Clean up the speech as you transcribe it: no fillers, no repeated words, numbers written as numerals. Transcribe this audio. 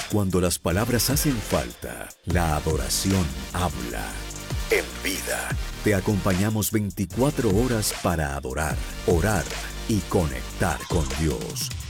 Cuando las palabras hacen falta, la adoración habla. En vida, te acompañamos 24 horas para adorar, orar y conectar con Dios.